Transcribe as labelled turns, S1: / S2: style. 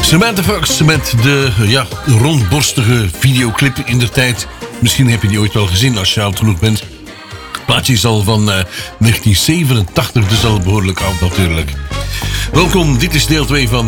S1: Samantha Fox met de rondborstige videoclip in de tijd. Misschien heb je die ooit wel gezien als je oud genoeg bent. Het plaatje is al van 1987, dus al behoorlijk oud natuurlijk. Welkom, dit is deel 2 van